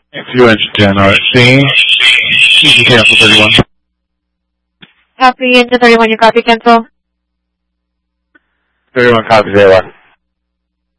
View engine 10, RC. You can cancel 31. Copy, engine 31, you copy, cancel. 31 copies, AOR.